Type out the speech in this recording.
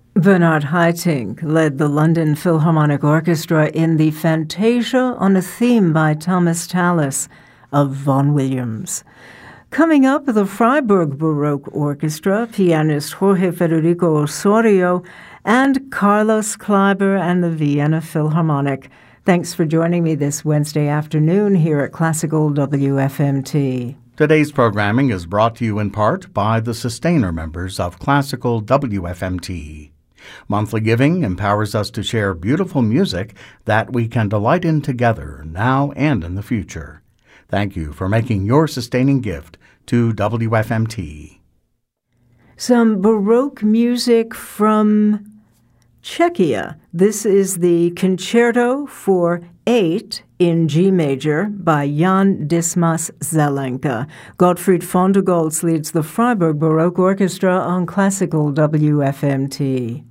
Bernard Haitink led the London Philharmonic Orchestra in the Fantasia on a theme by Thomas Tallis of Vaughan Williams. Coming up, the Freiburg Baroque Orchestra, pianist Jorge Federico Osorio, and Carlos Kleiber and the Vienna Philharmonic. Thanks for joining me this Wednesday afternoon here at Classical WFMT. Today's programming is brought to you in part by the sustainer members of Classical WFMT. Monthly giving empowers us to share beautiful music that we can delight in together now and in the future. Thank you for making your sustaining gift to WFMT. Some Baroque music from Czechia. This is the Concerto for 8 in G major by Jan Dismas Zelenka. Gottfried von der Goltz leads the Freiburg Baroque Orchestra on Classical WFMT.